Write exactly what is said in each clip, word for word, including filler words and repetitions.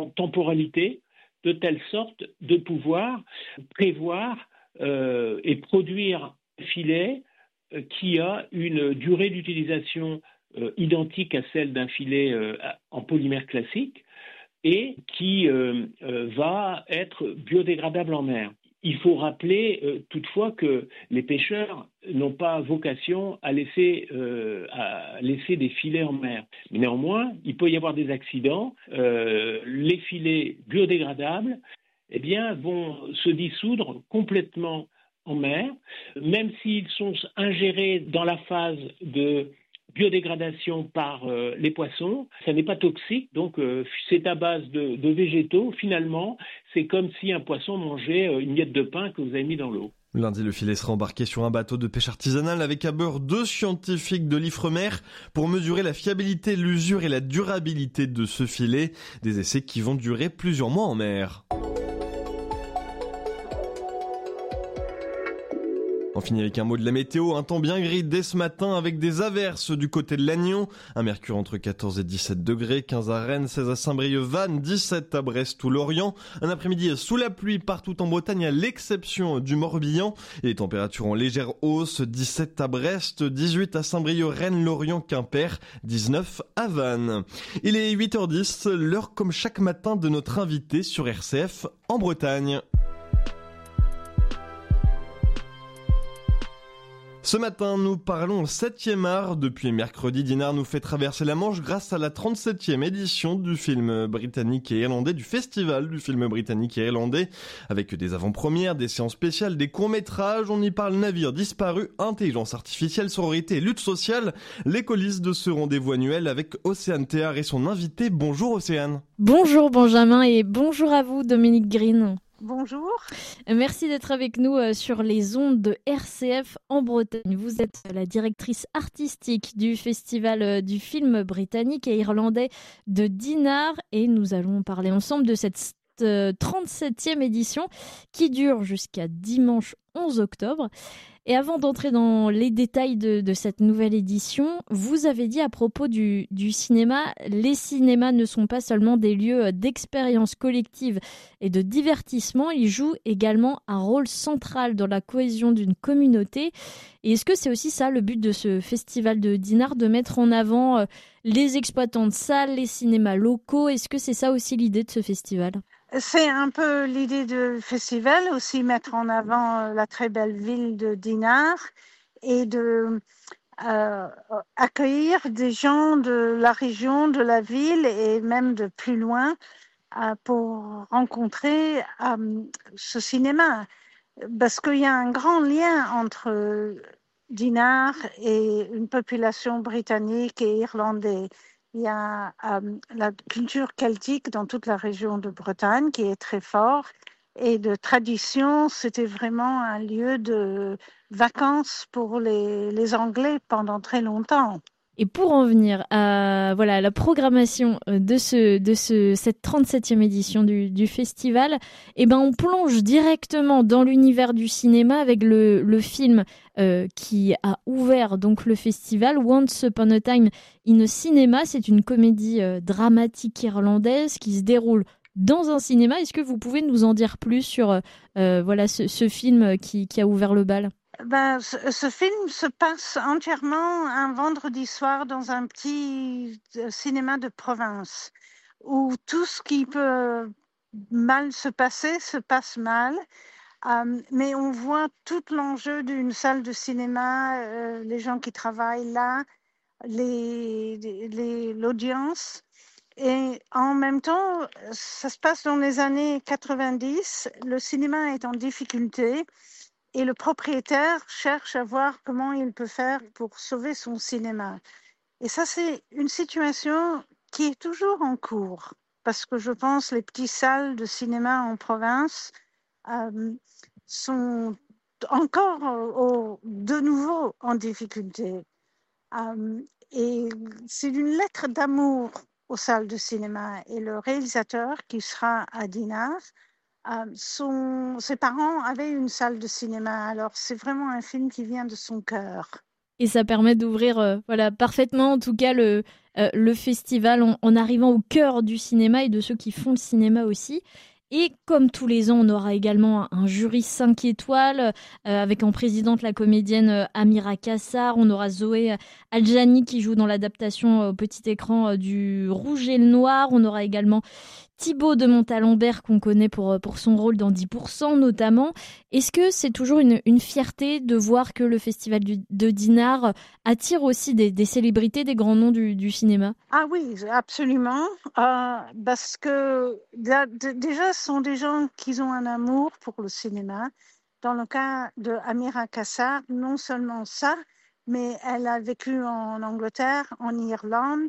en temporalité, de telle sorte de pouvoir prévoir euh, et produire un filet euh, qui a une durée d'utilisation euh, identique à celle d'un filet euh, en polymère classique et qui euh, euh, va être biodégradable en mer. Il faut rappeler euh, toutefois que les pêcheurs n'ont pas vocation à laisser, euh, à laisser des filets en mer. Mais néanmoins, il peut y avoir des accidents. Euh, les filets biodégradables eh bien, vont se dissoudre complètement en mer, même s'ils sont ingérés dans la phase de biodégradation par euh, les poissons, ça n'est pas toxique, donc euh, c'est à base de, de végétaux. Finalement, c'est comme si un poisson mangeait euh, une miette de pain que vous avez mis dans l'eau. Lundi, le filet sera embarqué sur un bateau de pêche artisanale avec à bord deux scientifiques de l'Ifremer pour mesurer la fiabilité, l'usure et la durabilité de ce filet. Des essais qui vont durer plusieurs mois en mer. On finit avec un mot de la météo, un temps bien gris dès ce matin avec des averses du côté de Lannion. Un mercure entre quatorze et dix-sept degrés, quinze à Rennes, seize à Saint-Brieuc-Vannes, dix-sept à Brest ou Lorient. Un après-midi sous la pluie partout en Bretagne à l'exception du Morbihan. Et les températures en légère hausse, dix-sept à Brest, dix-huit à Saint-Brieuc, Rennes, Lorient, Quimper, dix-neuf à Vannes. Il est huit heures dix, l'heure comme chaque matin de notre invité sur R C F en Bretagne. Ce matin, nous parlons au septième art. Depuis mercredi, Dinard nous fait traverser la Manche grâce à la trente-septième édition du film britannique et irlandais, du festival du film britannique et irlandais, avec des avant-premières, des séances spéciales, des courts-métrages. On y parle navire disparu, intelligence artificielle, sororité et lutte sociale. Les coulisses de ce rendez-vous annuel avec Océane Théard et son invité. Bonjour Océane. Bonjour Benjamin et bonjour à vous Dominique Green. Bonjour. Merci d'être avec nous sur les ondes de R C F en Bretagne. Vous êtes la directrice artistique du Festival du film britannique et irlandais de Dinard et nous allons parler ensemble de cette trente-septième édition qui dure jusqu'à dimanche onze octobre. Et avant d'entrer dans les détails de, de cette nouvelle édition, vous avez dit à propos du, du cinéma, les cinémas ne sont pas seulement des lieux d'expérience collective et de divertissement, ils jouent également un rôle central dans la cohésion d'une communauté. Et est-ce que c'est aussi ça le but de ce festival de Dinard, de mettre en avant les exploitants de salles, les cinémas locaux? Est-ce que c'est ça aussi l'idée de ce festival ? C'est un peu l'idée du festival, aussi mettre en avant la très belle ville de Dinard et de euh, accueillir des gens de la région, de la ville et même de plus loin euh, pour rencontrer euh, ce cinéma. Parce qu'il y a un grand lien entre Dinard et une population britannique et irlandaise. Il y a euh, la culture celtique dans toute la région de Bretagne qui est très forte. Et de tradition, c'était vraiment un lieu de vacances pour les, les Anglais pendant très longtemps. Et pour en venir à voilà, la programmation de, ce, de ce, cette trente-septième édition du, du festival, eh ben on plonge directement dans l'univers du cinéma avec le, le film euh, qui a ouvert donc le festival, Once Upon a Time in a Cinema. C'est une comédie euh, dramatique irlandaise qui se déroule dans un cinéma. Est-ce que vous pouvez nous en dire plus sur euh, voilà, ce, ce film qui, qui a ouvert le bal ? Ben, ce, ce film se passe entièrement un vendredi soir dans un petit cinéma de province où tout ce qui peut mal se passer se passe mal. Euh, mais on voit tout l'enjeu d'une salle de cinéma, euh, les gens qui travaillent là, les, les, l'audience. Et en même temps, ça se passe dans les années quatre-vingt-dix, le cinéma est en difficulté. Et le propriétaire cherche à voir comment il peut faire pour sauver son cinéma. Et ça, c'est une situation qui est toujours en cours. Parce que je pense que les petites salles de cinéma en province euh, sont encore au, de nouveau en difficulté. Euh, et c'est une lettre d'amour aux salles de cinéma. Et le réalisateur qui sera à Dinard, Euh, son, ses parents avaient une salle de cinéma, alors c'est vraiment un film qui vient de son cœur. Et ça permet d'ouvrir euh, voilà, parfaitement, en tout cas, le, euh, le festival en, en arrivant au cœur du cinéma et de ceux qui font le cinéma aussi. Et comme tous les ans, on aura également un jury cinq étoiles euh, avec en présidente la comédienne euh, Amira Kassar. On aura Zoé Aljani qui joue dans l'adaptation euh, au petit écran euh, du Rouge et le Noir. On aura également Thibaut de Montalembert qu'on connaît pour, pour son rôle dans dix pour cent notamment. Est-ce que c'est toujours une, une fierté de voir que le festival du, de Dinard attire aussi des, des célébrités, des grands noms du, du cinéma? Ah oui, absolument. Euh, parce que d- d- déjà, ce sont des gens qui ont un amour pour le cinéma. Dans le cas de Amira Kassar, non seulement ça, mais elle a vécu en Angleterre, en Irlande,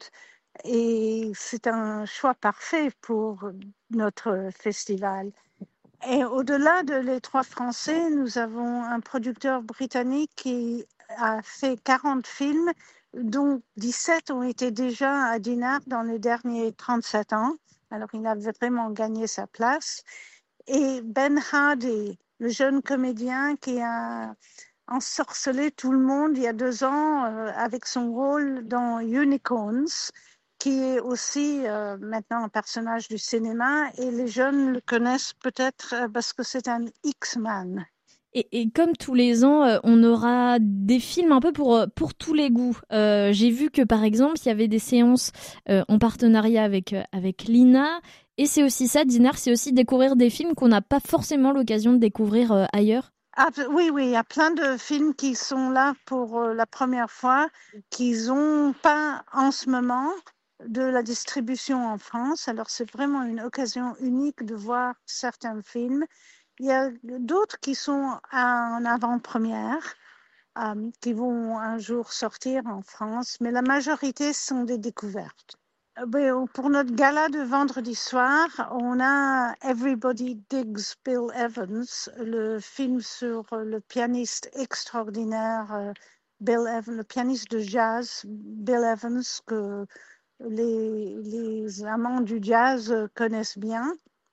et c'est un choix parfait pour notre festival. Et au-delà de les trois Français, nous avons un producteur britannique qui a fait quarante films, dont dix-sept ont été déjà à Dinard dans les derniers trente-sept ans. Alors, il a vraiment gagné sa place. Et Ben Hardy, le jeune comédien qui a ensorcelé tout le monde il y a deux ans euh, avec son rôle dans Unicorns, qui est aussi euh, maintenant un personnage du cinéma, et les jeunes le connaissent peut-être euh, parce que c'est un X-Man. Et, et comme tous les ans, euh, on aura des films un peu pour, euh, pour tous les goûts. Euh, j'ai vu que par exemple, il y avait des séances euh, en partenariat avec, euh, avec l'I N A. Et c'est aussi ça, Dinard, c'est aussi découvrir des films qu'on n'a pas forcément l'occasion de découvrir euh, ailleurs. Ah, oui, oui, il y a plein de films qui sont là pour euh, la première fois, qu'ils n'ont pas en ce moment de la distribution en France. Alors, c'est vraiment une occasion unique de voir certains films. Il y a d'autres qui sont en avant-première, euh, qui vont un jour sortir en France, mais la majorité sont des découvertes. Euh, ben, pour notre gala de vendredi soir, on a Everybody Digs Bill Evans, le film sur le pianiste extraordinaire euh, Bill Evans, le pianiste de jazz Bill Evans, que les, les amants du jazz connaissent bien.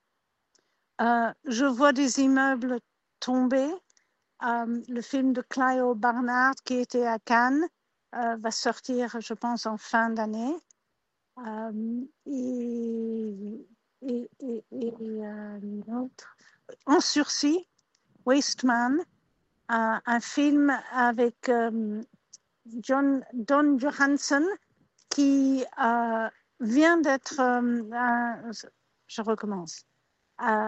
Euh, je vois des immeubles tomber. Euh, le film de Clio Barnard qui était à Cannes euh, va sortir, je pense, en fin d'année. Euh, et et, et, et euh, autre. En sursis, Wasteman, euh, un film avec euh, John, Don Johansson qui euh, vient d'être, euh, un, je recommence, euh,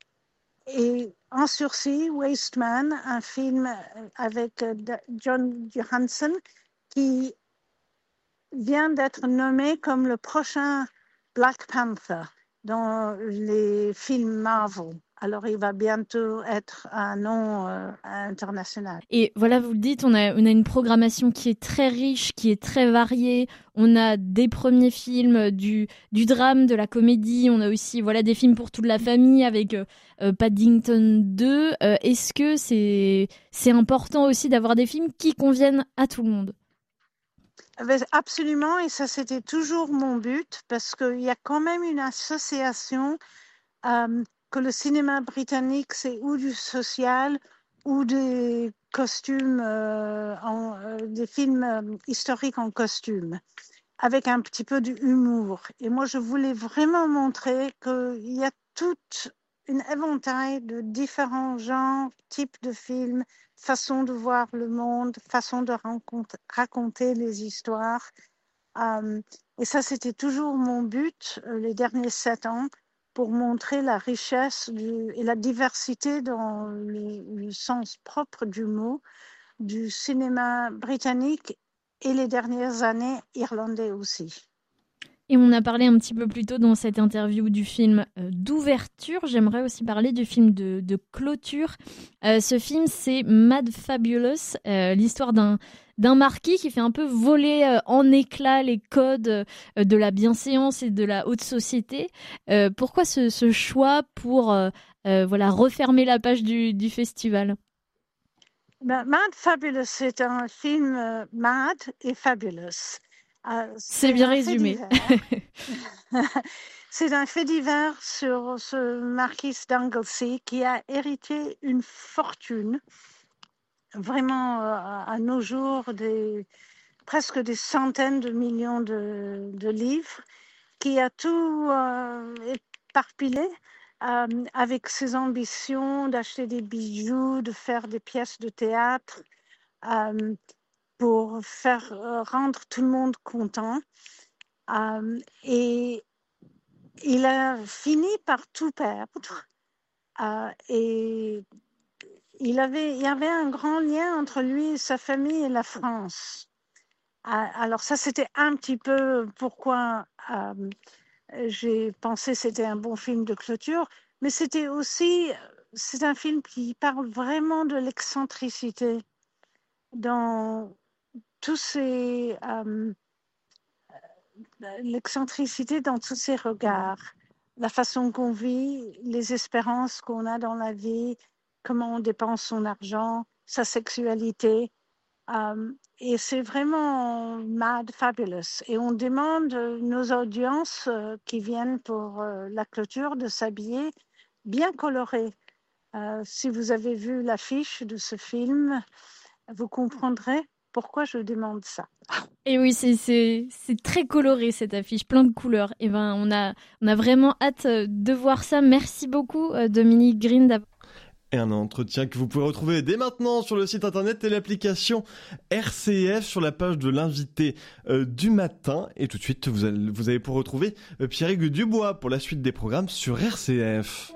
et en sursis, Wasteman, un film avec John Johansson qui vient d'être nommé comme le prochain Black Panther dans les films Marvel. Alors, il va bientôt être un nom euh, international. Et voilà, vous le dites, on a, on a une programmation qui est très riche, qui est très variée. On a des premiers films, du, du drame, de la comédie. On a aussi voilà, des films pour toute la famille avec euh, Paddington deux. Euh, est-ce que c'est, c'est important aussi d'avoir des films qui conviennent à tout le monde ? Absolument, et ça c'était toujours mon but, parce qu'il y a quand même une association euh, que le cinéma britannique, c'est ou du social ou des costumes, euh, en, euh, des films euh, historiques en costume, avec un petit peu d'humour. Et moi, je voulais vraiment montrer qu'il y a toute une éventail de différents genres, types de films, façon de voir le monde, façon de raconter les histoires. Euh, et ça, c'était toujours mon but euh, les derniers sept ans, pour montrer la richesse du, et la diversité dans le, le sens propre du mot du cinéma britannique et les dernières années irlandais aussi. Et on a parlé un petit peu plus tôt dans cette interview du film euh, d'ouverture. J'aimerais aussi parler du film de, de clôture. Euh, ce film, c'est Mad Fabulous, euh, l'histoire d'un, d'un marquis qui fait un peu voler euh, en éclats les codes euh, de la bienséance et de la haute société. Euh, pourquoi ce, ce choix pour euh, euh, voilà, refermer la page du, du festival ? Ben, Mad Fabulous, c'est un film euh, mad et fabulous. Euh, c'est, c'est bien résumé. C'est un fait divers sur ce marquis d'Anglesey qui a hérité une fortune, vraiment euh, à nos jours, des presque des centaines de millions de, de livres, qui a tout euh, éparpillé euh, avec ses ambitions d'acheter des bijoux, de faire des pièces de théâtre euh, pour faire euh, rendre tout le monde content. Euh, et il a fini par tout perdre. Euh, et il, avait, il y avait un grand lien entre lui et sa famille et la France. Alors ça, c'était un petit peu pourquoi euh, j'ai pensé que c'était un bon film de clôture, mais c'était aussi, c'est un film qui parle vraiment de l'excentricité dans tous ces, euh, l'excentricité dans tous ses regards, la façon qu'on vit, les espérances qu'on a dans la vie, comment on dépense son argent, sa sexualité. Um, et c'est vraiment mad fabulous. Et on demande nos audiences euh, qui viennent pour euh, la clôture de s'habiller bien colorées. Euh, si vous avez vu l'affiche de ce film, vous comprendrez pourquoi je demande ça. Et oui, c'est, c'est, c'est très coloré cette affiche, plein de couleurs. Et ben, on a, on a vraiment hâte de voir ça. Merci beaucoup, Dominique Green, d'avoir... Et un entretien que vous pouvez retrouver dès maintenant sur le site internet et l'application R C F sur la page de l'invité euh, du matin. Et tout de suite, vous allez, vous allez pour retrouver euh, Pierre-Hugues Dubois pour la suite des programmes sur R C F.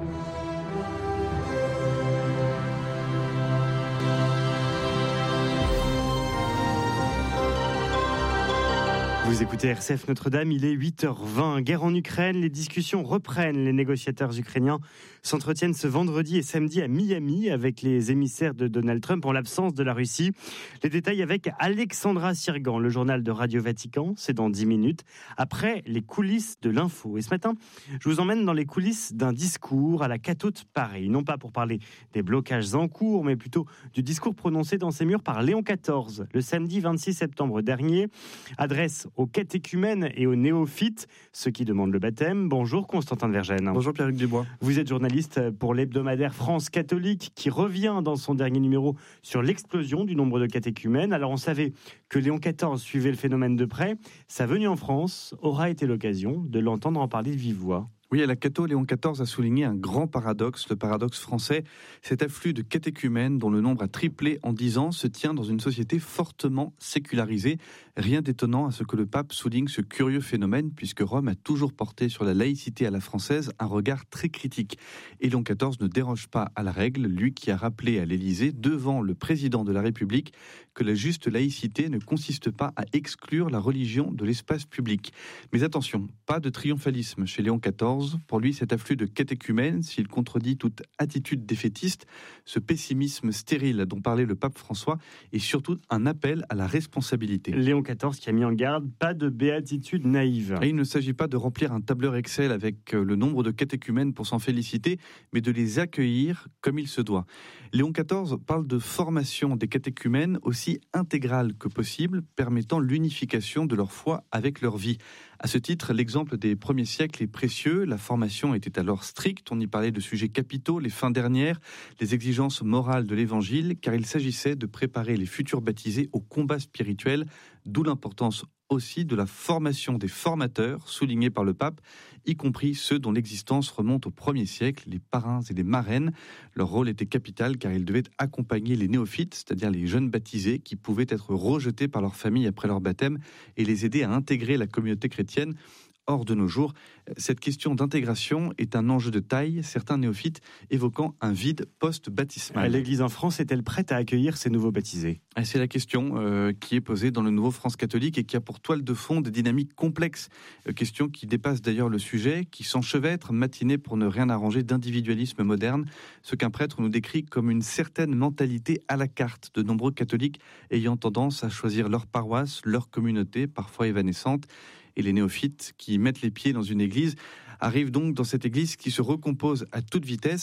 Vous écoutez R C F Notre-Dame, il est huit heures vingt. Guerre en Ukraine, les discussions reprennent. Les négociateurs ukrainiens s'entretiennent ce vendredi et samedi à Miami avec les émissaires de Donald Trump en l'absence de la Russie. Les détails avec Alexandra Sirgan, le journal de Radio Vatican, c'est dans dix minutes, après les coulisses de l'info. Et ce matin, je vous emmène dans les coulisses d'un discours à la Cateau de Paris. Non pas pour parler des blocages en cours, mais plutôt du discours prononcé dans ces murs par Léon quatorze, le samedi vingt-six septembre dernier, adresse aux catéchumènes et aux néophytes, ceux qui demandent le baptême. Bonjour Constantin de Vergennes. Bonjour Pierre-Hugues Dubois. Vous êtes journaliste pour l'hebdomadaire France Catholique qui revient dans son dernier numéro sur l'explosion du nombre de catéchumènes. Alors on savait que Léon quatorze suivait le phénomène de près. Sa venue en France aura été l'occasion de l'entendre en parler de vive voix. Oui, à la Cateau, Léon quatorze a souligné un grand paradoxe, le paradoxe français. Cet afflux de catéchumènes, dont le nombre a triplé en dix ans, se tient dans une société fortement sécularisée. Rien d'étonnant à ce que le pape souligne ce curieux phénomène, puisque Rome a toujours porté sur la laïcité à la française un regard très critique. Et Léon quatorze ne déroge pas à la règle, lui qui a rappelé à l'Élysée, devant le président de la République, que la juste laïcité ne consiste pas à exclure la religion de l'espace public. Mais attention, pas de triomphalisme chez Léon quatorze. Pour lui, cet afflux de catéchumènes, s'il contredit toute attitude défaitiste, ce pessimisme stérile dont parlait le pape François, est surtout un appel à la responsabilité. Léon quatorze qui a mis en garde, pas de béatitude naïve. Et il ne s'agit pas de remplir un tableur Excel avec le nombre de catéchumènes pour s'en féliciter, mais de les accueillir comme il se doit. Léon quatorze parle de formation des catéchumènes aussi intégrale que possible, permettant l'unification de leur foi avec leur vie. À ce titre, l'exemple des premiers siècles est précieux. La formation était alors stricte. On y parlait de sujets capitaux, les fins dernières, les exigences morales de l'Évangile, car il s'agissait de préparer les futurs baptisés au combat spirituel, d'où l'importance aussi de la formation des formateurs, soulignée par le pape, y compris ceux dont l'existence remonte au premier siècle, les parrains et les marraines. Leur rôle était capital car ils devaient accompagner les néophytes, c'est-à-dire les jeunes baptisés qui pouvaient être rejetés par leur famille après leur baptême et les aider à intégrer la communauté chrétienne. Or, de nos jours, cette question d'intégration est un enjeu de taille, certains néophytes évoquant un vide post-baptismal. L'Église en France est-elle prête à accueillir ces nouveaux baptisés ? C'est la question euh, qui est posée dans le nouveau France catholique et qui a pour toile de fond des dynamiques complexes. Euh, question qui dépasse d'ailleurs le sujet, qui s'enchevêtre, matinée pour ne rien arranger d'individualisme moderne, ce qu'un prêtre nous décrit comme une certaine mentalité à la carte de nombreux catholiques ayant tendance à choisir leur paroisse, leur communauté, parfois évanescente. Et les néophytes qui mettent les pieds dans une église arrivent donc dans cette église qui se recompose à toute vitesse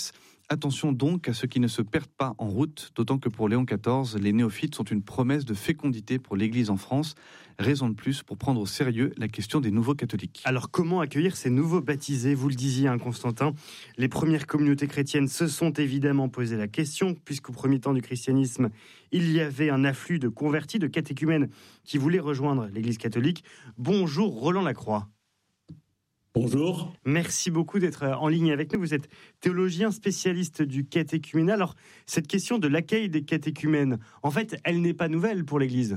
Attention donc à ceux qui ne se perdent pas en route, d'autant que pour Léon quatorze, les néophytes sont une promesse de fécondité pour l'Église en France. Raison de plus pour prendre au sérieux la question des nouveaux catholiques. Alors comment accueillir ces nouveaux baptisés ? Vous le disiez, hein, Constantin, les premières communautés chrétiennes se sont évidemment posé la question, puisqu'au premier temps du christianisme, il y avait un afflux de convertis, de catéchumènes qui voulaient rejoindre l'Église catholique. Bonjour Roland Lacroix. Bonjour. Merci beaucoup d'être en ligne avec nous. Vous êtes théologien spécialiste du catéchuménat. Alors, cette question de l'accueil des catéchumènes, en fait, elle n'est pas nouvelle pour l'Église.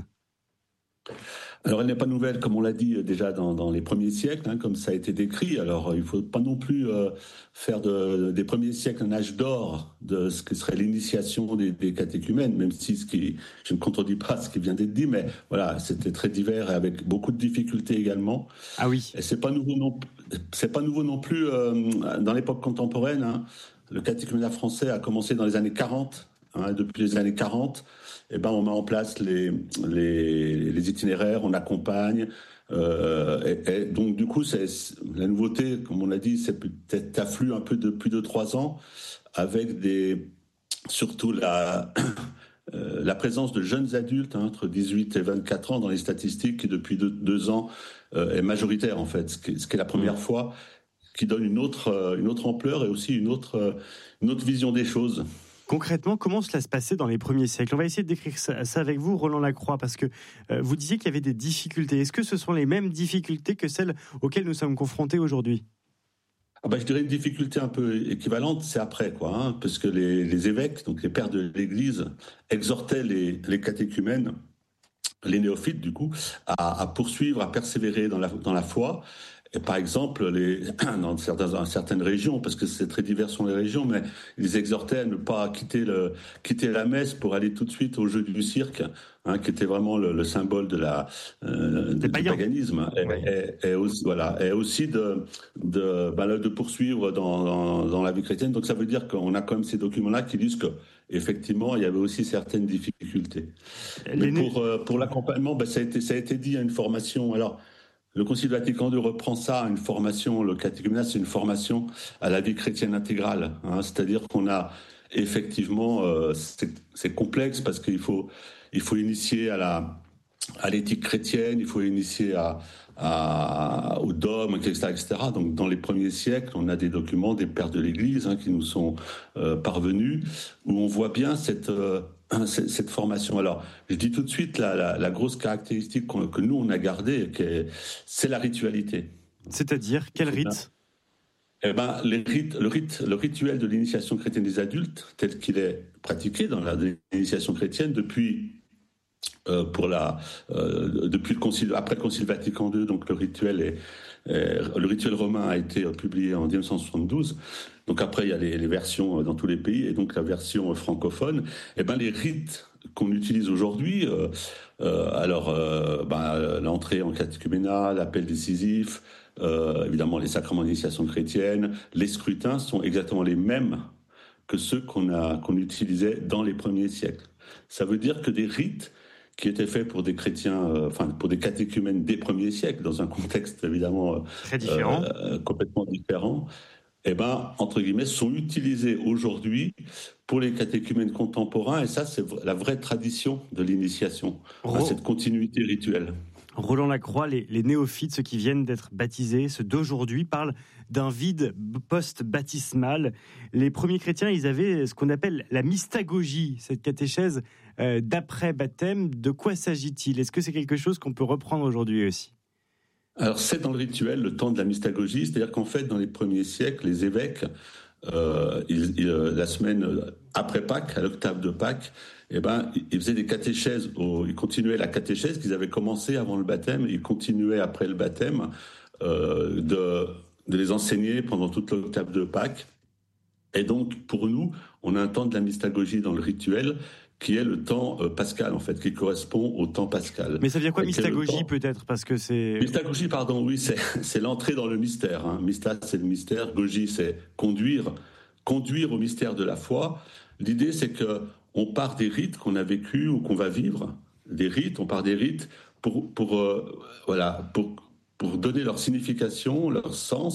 Alors, elle n'est pas nouvelle, comme on l'a dit déjà dans, dans les premiers siècles, hein, comme ça a été décrit. Alors, il ne faut pas non plus euh, faire de, des premiers siècles un âge d'or de ce que serait l'initiation des, des catéchumènes, même si ce qui, je ne contredis pas ce qui vient d'être dit, mais voilà, c'était très divers et avec beaucoup de difficultés également. Ah oui. Et c'est pas nouveau non, c'est pas nouveau non plus euh, dans l'époque contemporaine. Hein. Le catéchuménat français a commencé dans les années quarante. Hein, depuis les années quarante, eh ben, on met en place les, les, les itinéraires, on accompagne. Euh, et, et donc, du coup, c'est, la nouveauté, comme on l'a dit, c'est peut-être afflux un peu depuis deux, trois ans, avec des, surtout la, euh, la présence de jeunes adultes, hein, entre dix-huit et vingt-quatre ans dans les statistiques, qui depuis deux, deux ans euh, est majoritaire, en fait, ce qui, ce qui est la première fois, qui donne une autre, une autre ampleur et aussi une autre, une autre vision des choses. Concrètement, comment cela se passait dans les premiers siècles ? On va essayer de décrire ça, ça avec vous, Roland Lacroix, parce que euh, vous disiez qu'il y avait des difficultés. Est-ce que ce sont les mêmes difficultés que celles auxquelles nous sommes confrontés aujourd'hui ? Ah ben, je dirais une difficulté un peu équivalente, c'est après, quoi, hein, parce que les, les évêques, donc les pères de l'Église, exhortaient les, les catéchumènes, les néophytes du coup, à, à poursuivre, à persévérer dans la, dans la foi. Et par exemple, les, dans, certaines, dans certaines régions, parce que c'est très divers selon les régions, mais ils exhortaient à ne pas quitter, le, quitter la messe pour aller tout de suite au jeu du cirque, hein, qui était vraiment le, le symbole de la, euh, du paganisme. Et, ouais. et, et aussi, voilà, et aussi de, de, ben, de poursuivre dans, dans, dans la vie chrétienne. Donc ça veut dire qu'on a quand même ces documents-là qui disent que effectivement, il y avait aussi certaines difficultés. Mais pour, euh, pour l'accompagnement, ben, ça, a été, ça a été dit à une formation. Alors, le Concile Vatican deux reprend ça, une formation, le catéchuménat, c'est une formation à la vie chrétienne intégrale. Hein, c'est-à-dire qu'on a effectivement, euh, c'est, c'est complexe parce qu'il faut, il faut initier à la, à l'éthique chrétienne, il faut initier à, à, au dogme, et cetera, et cetera. Donc, dans les premiers siècles, on a des documents des pères de l'Église, hein, qui nous sont euh, parvenus, où on voit bien cette euh, cette formation. Alors, je dis tout de suite, la, la, la grosse caractéristique que nous, on a gardée, c'est la ritualité. C'est-à-dire, quel rite ? Eh ben, les rites, le, rite, le rituel de l'initiation chrétienne des adultes, tel qu'il est pratiqué dans l'initiation chrétienne depuis, euh, pour la, euh, depuis le concile, après le Concile Vatican deux, donc le rituel est, le rituel romain a été publié en dix-neuf cent soixante-douze. Donc après, il y a les, les versions dans tous les pays, et donc la version francophone. Et ben les rites qu'on utilise aujourd'hui, euh, euh, alors euh, ben, l'entrée en catéchuménat, l'appel décisif, euh, évidemment les sacrements d'initiation chrétienne, les scrutins sont exactement les mêmes que ceux qu'on a qu'on utilisait dans les premiers siècles. Ça veut dire que des rites qui étaient faits pour des chrétiens, euh, enfin pour des catéchumènes des premiers siècles, dans un contexte évidemment très différent, euh, complètement différent, eh ben entre guillemets sont utilisés aujourd'hui pour les catéchumènes contemporains, et ça c'est la vraie tradition de l'initiation, oh. hein, cette continuité rituelle. Roland Lacroix, les, les néophytes, ceux qui viennent d'être baptisés, ceux d'aujourd'hui, parlent d'un vide post-baptismal. Les premiers chrétiens, ils avaient ce qu'on appelle la mystagogie, cette catéchèse euh, d'après-baptême. De quoi s'agit-il ? Est-ce que c'est quelque chose qu'on peut reprendre aujourd'hui aussi ? Alors c'est dans le rituel, le temps de la mystagogie, c'est-à-dire qu'en fait, dans les premiers siècles, les évêques, euh, ils, ils, la semaine après Pâques, à l'octave de Pâques, eh ben, ils faisaient des catéchèses, au, ils continuaient la catéchèse qu'ils avaient commencé avant le baptême, ils continuaient après le baptême euh, de, de les enseigner pendant toute l'octave de Pâques. Et donc, pour nous, on a un temps de la mystagogie dans le rituel qui est le temps euh, pascal, en fait, qui correspond au temps pascal. Mais ça vient quoi, mystagogie, temps... peut-être, parce que c'est... Mystagogie, pardon, oui, c'est, c'est l'entrée dans le mystère. Hein. Mysta, c'est le mystère. Gogie, c'est conduire, conduire au mystère de la foi. L'idée, c'est que on part des rites qu'on a vécus ou qu'on va vivre, des rites, on part des rites pour, pour, euh, voilà, pour, pour donner leur signification, leur sens,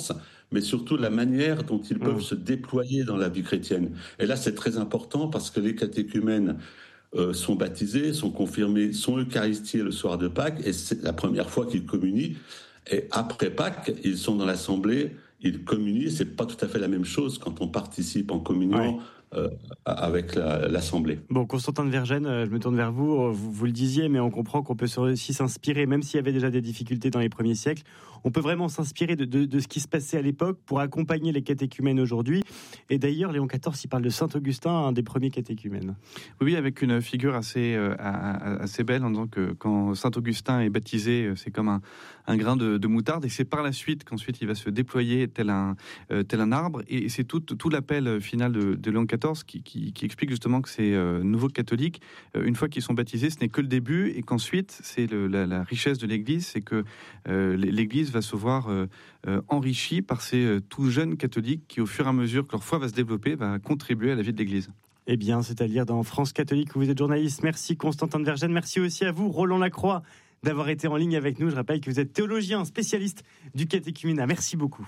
mais surtout la manière dont ils peuvent mmh. se déployer dans la vie chrétienne. Et là, c'est très important parce que les catéchumènes euh, sont baptisés, sont confirmés, sont eucharistiés le soir de Pâques, et c'est la première fois qu'ils communient. Et après Pâques, ils sont dans l'assemblée, ils communient. C'est pas tout à fait la même chose quand on participe en communion. Ouais. Euh, avec la, l'Assemblée. Bon, Constantin de Vergennes, euh, je me tourne vers vous. vous. Vous le disiez, mais on comprend qu'on peut aussi s'inspirer, même s'il y avait déjà des difficultés dans les premiers siècles, on peut vraiment s'inspirer de, de, de ce qui se passait à l'époque pour accompagner les catéchumènes aujourd'hui. Et d'ailleurs, Léon quatorze, il parle de Saint Augustin, un des premiers catéchumènes. Oui, avec une figure assez, euh, assez belle, en disant que quand Saint Augustin est baptisé, c'est comme un, un grain de, de moutarde, et c'est par la suite qu'ensuite il va se déployer tel un, euh, tel un arbre. Et c'est tout, tout l'appel final de, de Léon quatorze Qui, qui, qui explique justement que ces euh, nouveaux catholiques, euh, une fois qu'ils sont baptisés, ce n'est que le début, et qu'ensuite, c'est le, la, la richesse de l'Église, c'est que euh, l'Église va se voir euh, euh, enrichie par ces euh, tout jeunes catholiques qui, au fur et à mesure que leur foi va se développer, va contribuer à la vie de l'Église. Eh bien, c'est à lire dans France Catholique, où vous êtes journaliste. Merci Constantin de Vergennes. Merci aussi à vous, Roland Lacroix, d'avoir été en ligne avec nous. Je rappelle que vous êtes théologien, spécialiste du catéchuménat. Merci beaucoup.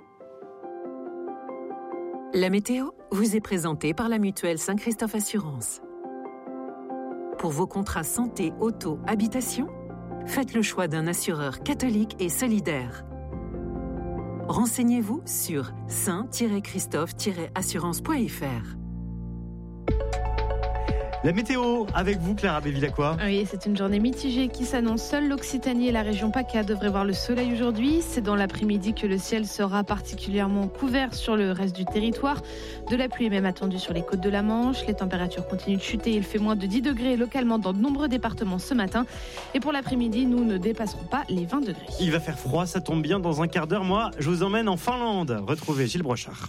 La météo vous est présentée par la mutuelle Saint-Christophe Assurance. Pour vos contrats santé, auto, habitation, faites le choix d'un assureur catholique et solidaire. Renseignez-vous sur saint tiret christophe tiret assurance point f r. La météo, avec vous, Clara Bévilacqua. Oui, c'est une journée mitigée qui s'annonce. Seule l'Occitanie et la région PACA devraient voir le soleil aujourd'hui. C'est dans l'après-midi que le ciel sera particulièrement couvert sur le reste du territoire. De la pluie est même attendue sur les côtes de la Manche. Les températures continuent de chuter. Il fait moins de dix degrés localement dans de nombreux départements ce matin. Et pour l'après-midi, nous ne dépasserons pas les vingt degrés. Il va faire froid, ça tombe bien. Dans un quart d'heure, moi, je vous emmène en Finlande. Retrouvez Gilles Brochard.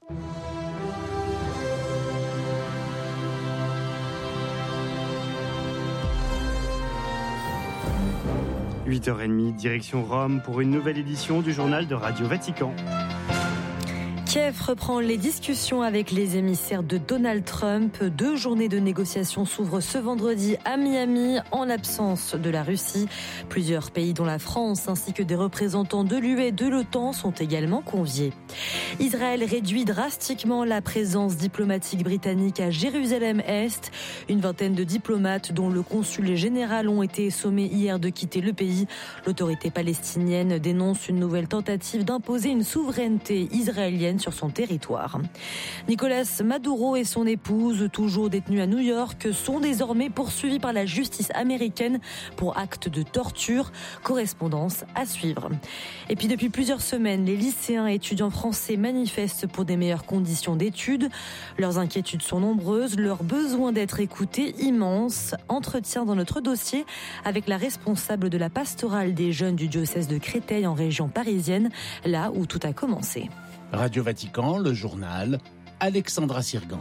huit heures trente, direction Rome pour une nouvelle édition du journal de Radio Vatican. Kiev reprend les discussions avec les émissaires de Donald Trump. Deux journées de négociations s'ouvrent ce vendredi à Miami en l'absence de la Russie. Plusieurs pays dont la France ainsi que des représentants de l'U E et de l'OTAN sont également conviés. Israël réduit drastiquement la présence diplomatique britannique à Jérusalem-Est. Une vingtaine de diplomates dont le consul général ont été sommés hier de quitter le pays. L'autorité palestinienne dénonce une nouvelle tentative d'imposer une souveraineté israélienne sur son territoire. Nicolas Maduro et son épouse, toujours détenus à New York, sont désormais poursuivis par la justice américaine pour actes de torture. Correspondance à suivre. Et puis depuis plusieurs semaines, les lycéens et étudiants français manifestent pour des meilleures conditions d'études. Leurs inquiétudes sont nombreuses, leur besoin d'être écoutés immense. Entretien dans notre dossier avec la responsable de la pastorale des jeunes du diocèse de Créteil en région parisienne, là où tout a commencé. Radio Vatican, le journal, Alexandra Sirgan.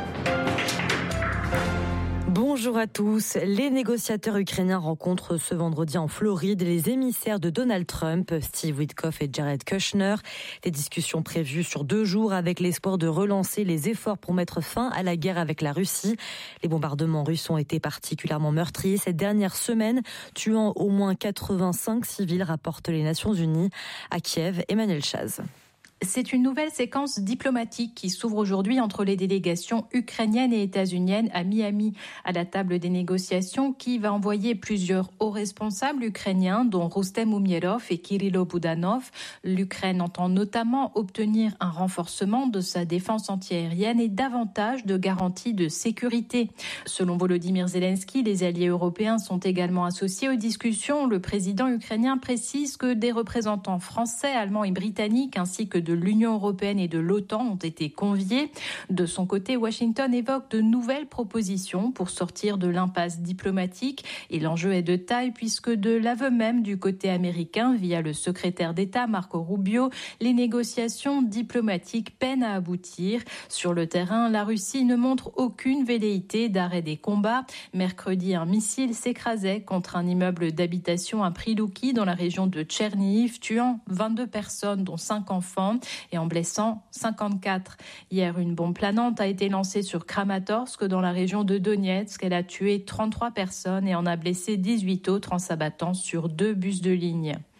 Bonjour à tous. Les négociateurs ukrainiens rencontrent ce vendredi en Floride les émissaires de Donald Trump, Steve Witkoff et Jared Kushner. Des discussions prévues sur deux jours avec l'espoir de relancer les efforts pour mettre fin à la guerre avec la Russie. Les bombardements russes ont été particulièrement meurtriers cette dernière semaine, tuant au moins quatre-vingt-cinq civils, rapportent les Nations Unies. À Kiev, Emmanuel Chaz. C'est une nouvelle séquence diplomatique qui s'ouvre aujourd'hui entre les délégations ukrainiennes et états-uniennes à Miami, à la table des négociations, qui va envoyer plusieurs hauts responsables ukrainiens, dont Rustem Umierov et Kirilo Budanov. L'Ukraine entend notamment obtenir un renforcement de sa défense antiaérienne et davantage de garanties de sécurité. Selon Volodymyr Zelensky, les alliés européens sont également associés aux discussions. Le président ukrainien précise que des représentants français, allemands et britanniques, ainsi que de de l'Union européenne et de l'OTAN ont été conviés. De son côté, Washington évoque de nouvelles propositions pour sortir de l'impasse diplomatique. Et l'enjeu est de taille puisque de l'aveu même du côté américain, via le secrétaire d'État Marco Rubio, les négociations diplomatiques peinent à aboutir. Sur le terrain, la Russie ne montre aucune velléité d'arrêt des combats. Mercredi, un missile s'écrasait contre un immeuble d'habitation à Prilouki dans la région de Tchernihiv, tuant vingt-deux personnes, dont cinq enfants, et en blessant cinquante-quatre. Hier, une bombe planante a été lancée sur Kramatorsk dans la région de Donetsk. Elle a tué trente-trois personnes et en a blessé dix-huit autres en s'abattant sur deux bus de ligne.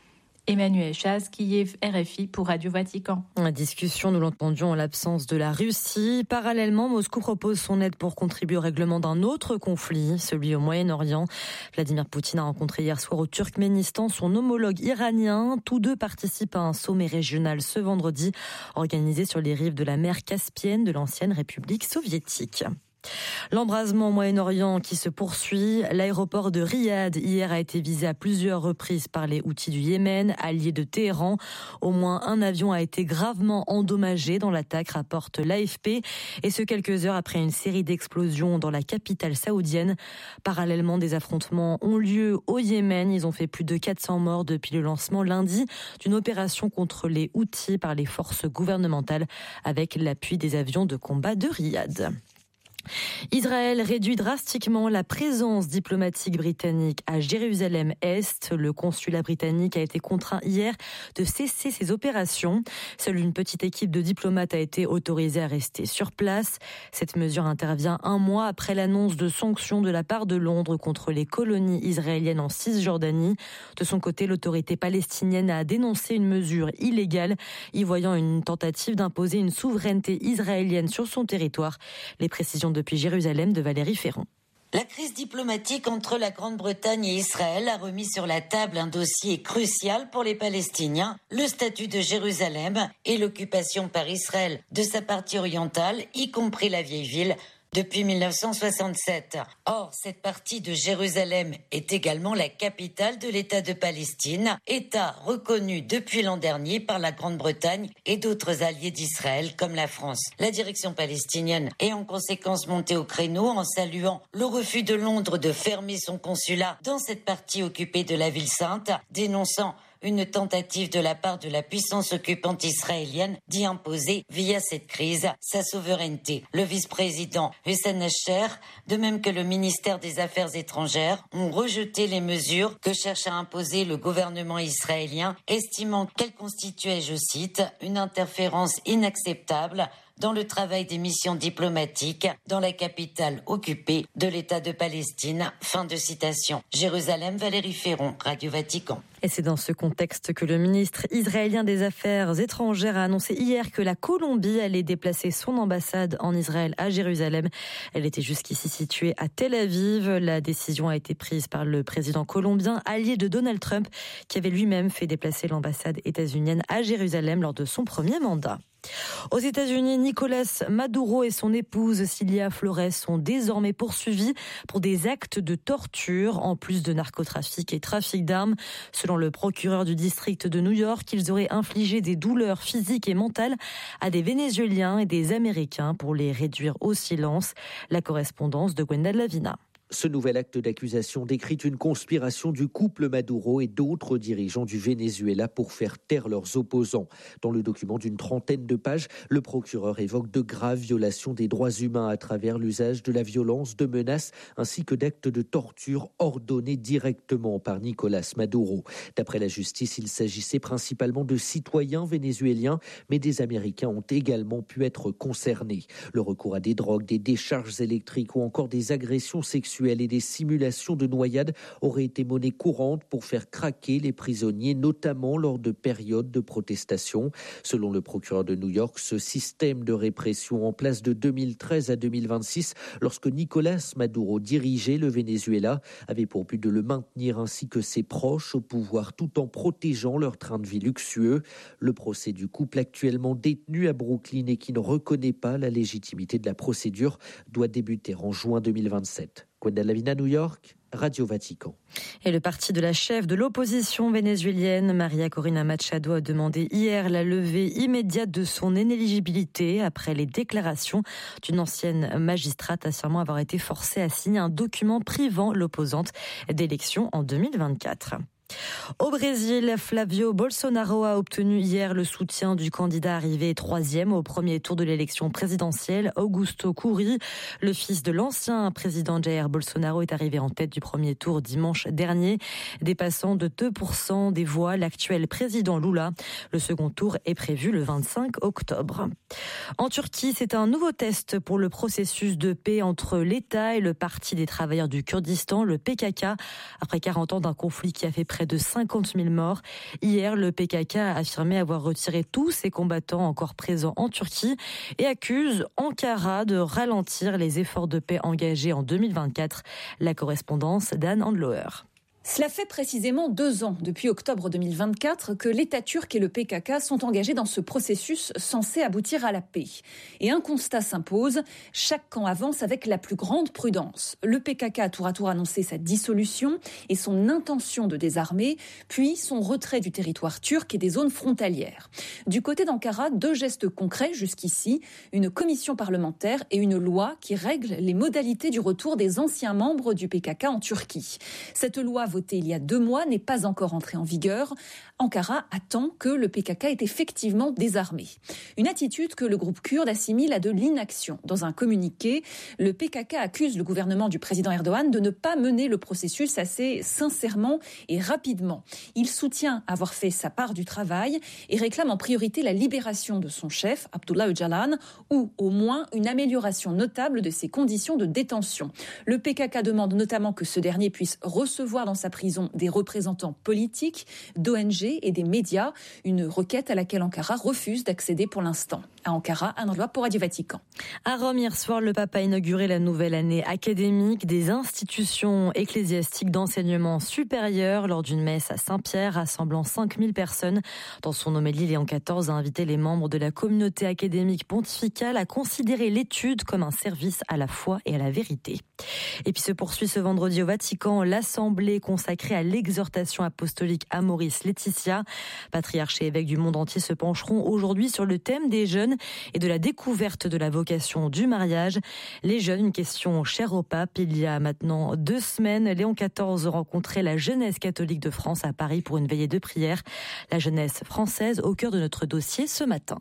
Emmanuel Chaz, Kiev, R F I pour Radio Vatican. La discussion, nous l'entendions en l'absence de la Russie. Parallèlement, Moscou propose son aide pour contribuer au règlement d'un autre conflit, celui au Moyen-Orient. Vladimir Poutine a rencontré hier soir au Turkménistan son homologue iranien. Tous deux participent à un sommet régional ce vendredi, organisé sur les rives de la mer Caspienne de l'ancienne République soviétique. L'embrasement au Moyen-Orient qui se poursuit. L'aéroport de Riyad hier a été visé à plusieurs reprises par les Houthis du Yémen, alliés de Téhéran. Au moins un avion a été gravement endommagé dans l'attaque, rapporte l'A F P. Et ce quelques heures après une série d'explosions dans la capitale saoudienne. Parallèlement, des affrontements ont lieu au Yémen. Ils ont fait plus de quatre cents morts depuis le lancement lundi d'une opération contre les Houthis par les forces gouvernementales avec l'appui des avions de combat de Riyad. Israël réduit drastiquement la présence diplomatique britannique à Jérusalem-Est. Le consulat britannique a été contraint hier de cesser ses opérations. Seule une petite équipe de diplomates a été autorisée à rester sur place. Cette mesure intervient un mois après l'annonce de sanctions de la part de Londres contre les colonies israéliennes en Cisjordanie. De son côté, l'autorité palestinienne a dénoncé une mesure illégale, y voyant une tentative d'imposer une souveraineté israélienne sur son territoire. Les précisions depuis Jérusalem de Valérie Ferron. La crise diplomatique entre la Grande-Bretagne et Israël a remis sur la table un dossier crucial pour les Palestiniens, le statut de Jérusalem et l'occupation par Israël de sa partie orientale, y compris la vieille ville, depuis mille neuf cent soixante-sept. Or, cette partie de Jérusalem est également la capitale de l'État de Palestine, État reconnu depuis l'an dernier par la Grande-Bretagne et d'autres alliés d'Israël comme la France. La direction palestinienne est en conséquence montée au créneau en saluant le refus de Londres de fermer son consulat dans cette partie occupée de la ville sainte, dénonçant une tentative de la part de la puissance occupante israélienne d'y imposer, via cette crise, sa souveraineté. Le vice-président Hussein Nasser, de même que le ministère des Affaires étrangères, ont rejeté les mesures que cherche à imposer le gouvernement israélien, estimant qu'elles constituaient, je cite, une interférence inacceptable dans le travail des missions diplomatiques dans la capitale occupée de l'État de Palestine. Fin de citation. Jérusalem, Valérie Ferron, Radio Vatican. Et c'est dans ce contexte que le ministre israélien des Affaires étrangères a annoncé hier que la Colombie allait déplacer son ambassade en Israël à Jérusalem. Elle était jusqu'ici située à Tel Aviv. La décision a été prise par le président colombien, allié de Donald Trump, qui avait lui-même fait déplacer l'ambassade états-unienne à Jérusalem lors de son premier mandat. Aux États-Unis, Nicolás Maduro et son épouse Cilia Flores sont désormais poursuivis pour des actes de torture en plus de narcotrafic et trafic d'armes. Selon le procureur du district de New York, ils auraient infligé des douleurs physiques et mentales à des Vénézuéliens et des Américains pour les réduire au silence. La correspondance de Gwenda Lavina. Ce nouvel acte d'accusation décrit une conspiration du couple Maduro et d'autres dirigeants du Venezuela pour faire taire leurs opposants. Dans le document d'une trentaine de pages, le procureur évoque de graves violations des droits humains à travers l'usage de la violence, de menaces ainsi que d'actes de torture ordonnés directement par Nicolás Maduro. D'après la justice, il s'agissait principalement de citoyens vénézuéliens, mais des Américains ont également pu être concernés. Le recours à des drogues, des décharges électriques ou encore des agressions sexuelles et des simulations de noyade auraient été monnaie courante pour faire craquer les prisonniers, notamment lors de périodes de protestation. Selon le procureur de New York, ce système de répression en place de deux mille treize à deux mille vingt-six, lorsque Nicolás Maduro dirigeait le Venezuela, avait pour but de le maintenir ainsi que ses proches au pouvoir tout en protégeant leur train de vie luxueux. Le procès du couple actuellement détenu à Brooklyn et qui ne reconnaît pas la légitimité de la procédure doit débuter en juin deux mille vingt-sept. Gwenda Lavina, New York, Radio Vatican. Et le parti de la chef de l'opposition vénézuélienne, Maria Corina Machado, a demandé hier la levée immédiate de son inéligibilité après les déclarations d'une ancienne magistrate affirmant avoir été forcée à signer un document privant l'opposante d'élections en deux mille vingt-quatre. Au Brésil, Flavio Bolsonaro a obtenu hier le soutien du candidat arrivé troisième au premier tour de l'élection présidentielle, Augusto Cury. Le fils de l'ancien président Jair Bolsonaro est arrivé en tête du premier tour dimanche dernier, dépassant de deux pour cent des voix l'actuel président Lula. Le second tour est prévu le vingt-cinq octobre. En Turquie, c'est un nouveau test pour le processus de paix entre l'État et le Parti des travailleurs du Kurdistan, le P K K, après quarante ans d'un conflit qui a fait près près de cinquante mille morts. Hier, le P K K a affirmé avoir retiré tous ses combattants encore présents en Turquie et accuse Ankara de ralentir les efforts de paix engagés en deux mille vingt-quatre. La correspondance d'Anne Handloer. Cela fait précisément deux ans, depuis octobre deux mille vingt-quatre, que l'État turc et le P K K sont engagés dans ce processus censé aboutir à la paix. Et un constat s'impose, chaque camp avance avec la plus grande prudence. Le P K K a tour à tour annoncé sa dissolution et son intention de désarmer, puis son retrait du territoire turc et des zones frontalières. Du côté d'Ankara, deux gestes concrets jusqu'ici, une commission parlementaire et une loi qui règle les modalités du retour des anciens membres du P K K en Turquie. Cette loi votée il y a deux mois n'est pas encore entrée en vigueur. Ankara attend que le P K K ait effectivement désarmé. Une attitude que le groupe kurde assimile à de l'inaction. Dans un communiqué, le P K K accuse le gouvernement du président Erdogan de ne pas mener le processus assez sincèrement et rapidement. Il soutient avoir fait sa part du travail et réclame en priorité la libération de son chef, Abdullah Öcalan, ou au moins une amélioration notable de ses conditions de détention. Le P K K demande notamment que ce dernier puisse recevoir dans sa prison des représentants politiques, d'O N G et des médias, une requête à laquelle Ankara refuse d'accéder pour l'instant. À Ankara, Anne Roy pour Radio Vatican. À Rome, hier soir, le pape a inauguré la nouvelle année académique des institutions ecclésiastiques d'enseignement supérieur lors d'une messe à Saint-Pierre rassemblant cinq mille personnes. Dans son homélie, Léon quatorze a invité les membres de la communauté académique pontificale à considérer l'étude comme un service à la foi et à la vérité. Et puis se poursuit ce vendredi au Vatican l'assemblée consacrée à l'exhortation apostolique Amoris Laetitia. Patriarches et évêques du monde entier se pencheront aujourd'hui sur le thème des jeunes et de la découverte de la vocation du mariage. Les jeunes, une question chère au pape. Il y a maintenant deux semaines, Léon quatorze rencontrait la jeunesse catholique de France à Paris pour une veillée de prière. La jeunesse française au cœur de notre dossier ce matin.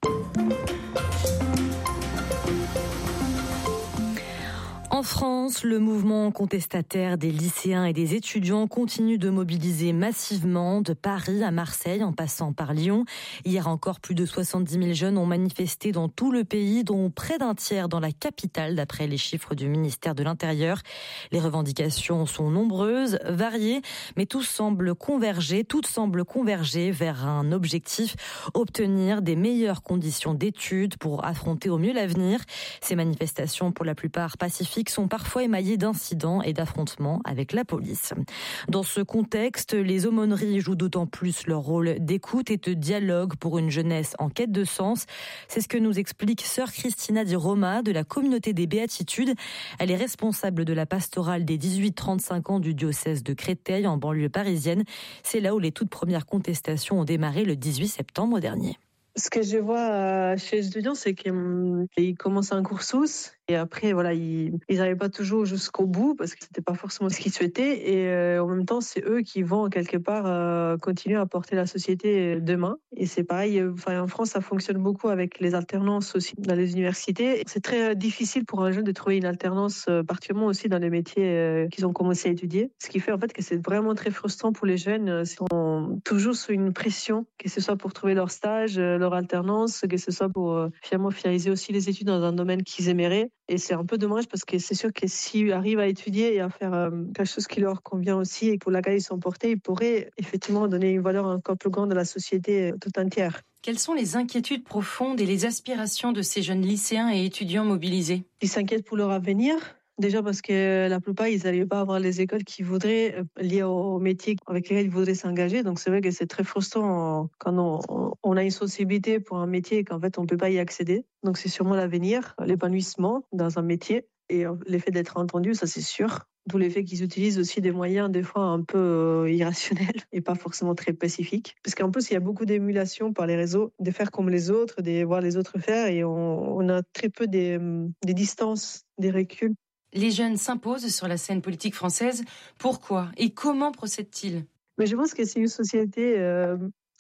En France, le mouvement contestataire des lycéens et des étudiants continue de mobiliser massivement de Paris à Marseille en passant par Lyon. Hier encore, plus de soixante-dix mille jeunes ont manifesté dans tout le pays, dont près d'un tiers dans la capitale, d'après les chiffres du ministère de l'Intérieur. Les revendications sont nombreuses, variées, mais tout semble converger, toutes semblent converger vers un objectif, obtenir des meilleures conditions d'études pour affronter au mieux l'avenir. Ces manifestations, pour la plupart pacifiques, sont parfois émaillés d'incidents et d'affrontements avec la police. Dans ce contexte, les aumôneries jouent d'autant plus leur rôle d'écoute et de dialogue pour une jeunesse en quête de sens. C'est ce que nous explique sœur Christina Di Roma de la communauté des Béatitudes. Elle est responsable de la pastorale des dix-huit trente-cinq ans du diocèse de Créteil en banlieue parisienne. C'est là où les toutes premières contestations ont démarré le dix-huit septembre dernier. Ce que je vois chez les étudiants, c'est qu'ils commencent un cursus et après, voilà, ils n'arrivent pas toujours jusqu'au bout parce que c'était pas forcément ce qu'ils souhaitaient. Et euh, en même temps, c'est eux qui vont quelque part euh, continuer à porter la société demain. Et c'est pareil, enfin, en France, ça fonctionne beaucoup avec les alternances aussi dans les universités. C'est très difficile pour un jeune de trouver une alternance, euh, particulièrement aussi dans les métiers euh, qu'ils ont commencé à étudier. Ce qui fait en fait que c'est vraiment très frustrant pour les jeunes. Ils sont toujours sous une pression, que ce soit pour trouver leur stage, leur alternance, que ce soit pour euh, finalement finaliser aussi les études dans un domaine qu'ils aimeraient. Et c'est un peu dommage parce que c'est sûr que s'ils arrivent à étudier et à faire euh, quelque chose qui leur convient aussi et pour laquelle ils sont portés, ils pourraient effectivement donner une valeur encore plus grande à la société euh, toute entière. Quelles sont les inquiétudes profondes et les aspirations de ces jeunes lycéens et étudiants mobilisés ? Ils s'inquiètent pour leur avenir. Déjà parce que la plupart, ils n'arrivent pas à avoir les écoles qu'ils voudraient liées au métier avec lesquels ils voudraient s'engager. Donc c'est vrai que c'est très frustrant quand on, on a une sensibilité pour un métier et qu'en fait on ne peut pas y accéder. Donc c'est sûrement l'avenir, l'épanouissement dans un métier et l'effet d'être entendu, ça c'est sûr. D'où le fait qu'ils utilisent aussi des moyens des fois un peu euh, irrationnels et pas forcément très pacifiques. Parce qu'en plus, il y a beaucoup d'émulation par les réseaux, de faire comme les autres, de voir les autres faire et on, on a très peu des, des distances, des reculs. Les jeunes s'imposent sur la scène politique française. Pourquoi et comment procèdent-ils ? Mais je pense que c'est une société euh,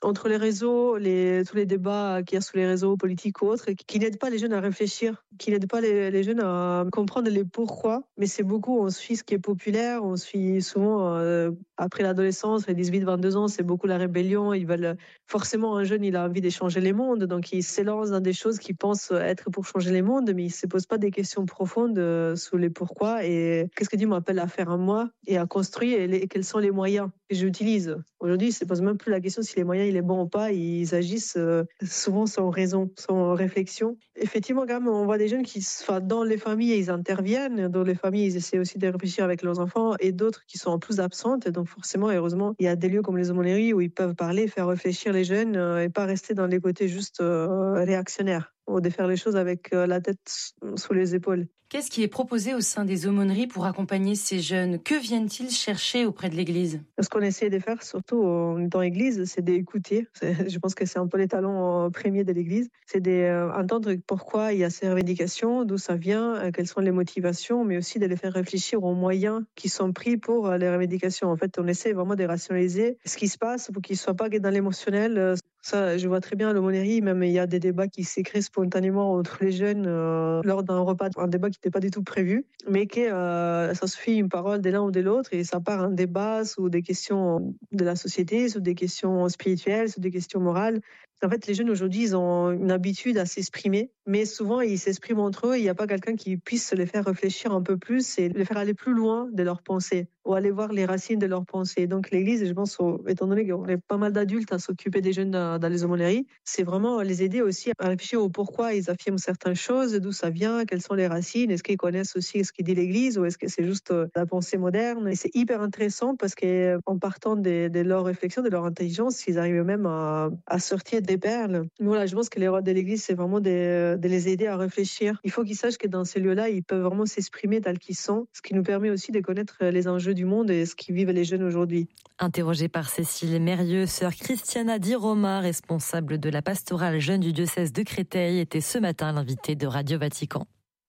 entre les réseaux, les, tous les débats qu'il y a sur les réseaux politiques ou autres, qui n'aident pas les jeunes à réfléchir, qui n'aident pas les, les jeunes à comprendre les pourquoi. Mais c'est beaucoup, on suit ce qui est populaire, on suit souvent, euh, après l'adolescence, les dix-huit vingt-deux ans, c'est beaucoup la rébellion. Ils veulent, forcément, un jeune, il a envie de changer les mondes, donc il s'élance dans des choses qu'il pense être pour changer les mondes, mais il ne se pose pas des questions profondes euh, sur les pourquoi et qu'est-ce que Dieu m'appelle à faire à moi et à construire et, les, et quels sont les moyens que j'utilise. Aujourd'hui, ils ne se posent même plus la question si les moyens il est bon ou pas, ils agissent euh, souvent sans raison, sans réflexion. Effectivement, quand même, on voit des jeunes qui, enfin, dans les familles, ils interviennent, dans les familles, ils essaient aussi de réfléchir avec leurs enfants et d'autres qui sont plus absentes. Et donc forcément, heureusement, il y a des lieux comme les aumôneries où ils peuvent parler, faire réfléchir les jeunes euh, et pas rester dans les côtés juste euh, réactionnaires ou de faire les choses avec euh, la tête sous les épaules. Qu'est-ce qui est proposé au sein des aumôneries pour accompagner ces jeunes ? Que viennent-ils chercher auprès de l'Église ? Ce qu'on essaie de faire, surtout dans l'Église, c'est d'écouter. C'est, je pense que c'est un peu les talents premiers de l'Église. C'est d'entendre pourquoi il y a ces revendications, d'où ça vient, quelles sont les motivations, mais aussi de les faire réfléchir aux moyens qui sont pris pour les revendications. En fait, on essaie vraiment de rationaliser ce qui se passe pour qu'ils ne soient pas dans l'émotionnel. Ça, je vois très bien à l'aumônerie, même il y a des débats qui s'écrivent spontanément entre les jeunes euh, lors d'un repas, un débat qui n'était pas du tout prévu, mais que euh, ça suffit une parole de l'un ou de l'autre et ça part un débat sur des questions de la société, sur des questions spirituelles, sur des questions morales. En fait, les jeunes aujourd'hui, ils ont une habitude à s'exprimer, mais souvent, ils s'expriment entre eux et il n'y a pas quelqu'un qui puisse les faire réfléchir un peu plus et les faire aller plus loin de leurs pensées ou aller voir les racines de leurs pensées. Donc, l'Église, je pense, étant donné qu'on est pas mal d'adultes à s'occuper des jeunes dans, dans les aumôneries, c'est vraiment les aider aussi à réfléchir au pourquoi ils affirment certaines choses, d'où ça vient, quelles sont les racines, est-ce qu'ils connaissent aussi ce qu'il dit l'Église ou est-ce que c'est juste la pensée moderne. Et c'est hyper intéressant parce qu'en partant de, de leur réflexion, de leur intelligence, ils arrivent même à, à sortir des perles. Voilà, je pense que les rôles de l'Église, c'est vraiment de, de les aider à réfléchir. Il faut qu'ils sachent que dans ces lieux-là, ils peuvent vraiment s'exprimer tels qu'ils sont, ce qui nous permet aussi de connaître les enjeux du monde et ce qui vivent les jeunes aujourd'hui. Interrogée par Cécile Mérieux, sœur Christiana Di Roma, responsable de la pastorale jeune du diocèse de Créteil, était ce matin l'invitée de Radio Vatican.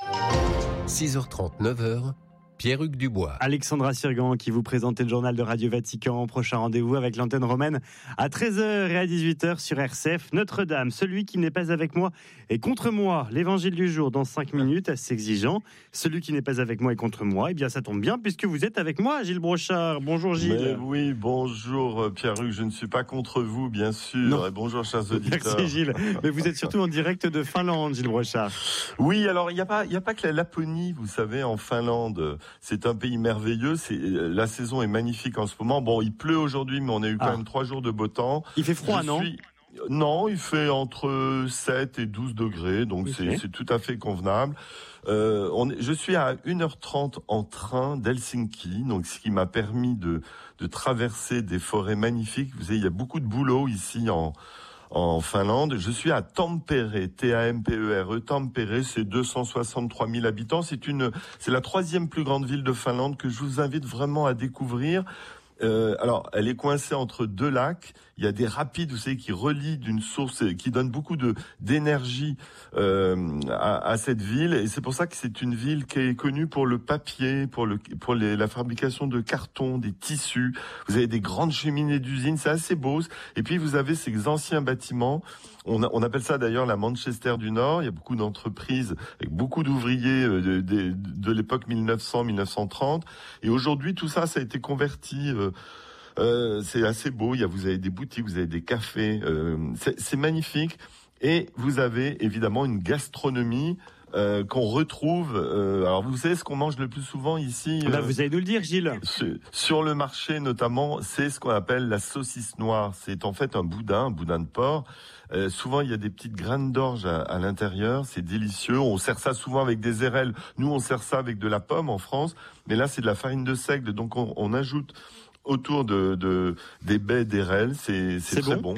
six heures trente, neuf heures. Pierre-Hugues Dubois. Alexandra Sirgan qui vous présentait le journal de Radio Vatican. Prochain rendez-vous avec l'antenne romaine à treize heures et à dix-huit heures sur R C F. Notre-Dame, celui qui n'est pas avec moi est contre moi. L'évangile du jour dans cinq minutes, assez exigeant. Celui qui n'est pas avec moi est contre moi. Eh bien, ça tombe bien puisque vous êtes avec moi, Gilles Brochard. Bonjour Gilles. Mais oui, bonjour Pierre-Hugues. Je ne suis pas contre vous, bien sûr. Non. Et bonjour chers auditeurs. Merci Gilles. Mais vous êtes surtout en direct de Finlande, Gilles Brochard. Oui, alors il n'y a pas, il n'y a pas que la Laponie, vous savez, en Finlande. C'est un pays merveilleux. C'est, la saison est magnifique en ce moment. Bon, il pleut aujourd'hui, mais on a eu quand ah. même trois jours de beau temps. Il fait froid, Je non suis... Non, il fait entre sept et douze degrés, donc okay. c'est, c'est tout à fait convenable. Euh, on est, je suis à une heure trente en train d'Helsinki, donc ce qui m'a permis de, de traverser des forêts magnifiques. Vous savez, il y a beaucoup de boulot ici en... en Finlande. Je suis à Tampere, T A M P E R E. Tampere, c'est deux cent soixante-trois mille habitants. C'est une, c'est la troisième plus grande ville de Finlande que je vous invite vraiment à découvrir. Euh, alors, elle est coincée entre deux lacs. Il y a des rapides, vous savez, qui relient d'une source, qui donnent beaucoup de d'énergie euh, à, à cette ville. Et c'est pour ça que c'est une ville qui est connue pour le papier, pour le pour les, la fabrication de cartons, des tissus. Vous avez des grandes cheminées d'usines, c'est assez beau. Et puis vous avez ces anciens bâtiments. On, a, on appelle ça d'ailleurs la Manchester du Nord. Il y a beaucoup d'entreprises avec beaucoup d'ouvriers de, de, de l'époque mille neuf cents mille neuf cent trente. Et aujourd'hui, tout ça, ça a été converti. Euh, euh, c'est assez beau. Il y a, vous avez des boutiques, vous avez des cafés. Euh, c'est, c'est magnifique. Et vous avez évidemment une gastronomie euh, qu'on retrouve. Euh, alors vous savez ce qu'on mange le plus souvent ici. Là, euh, vous allez nous le dire, Gilles. Sur le marché notamment, c'est ce qu'on appelle la saucisse noire. C'est en fait un boudin, un boudin de porc. Euh, souvent, il y a des petites graines d'orge à, à l'intérieur. C'est délicieux. On sert ça souvent avec des érelles. Nous, on sert ça avec de la pomme en France. Mais là, c'est de la farine de seigle. Donc, on, on ajoute autour de, de des baies d'érelles. C'est, c'est, c'est très bon. bon.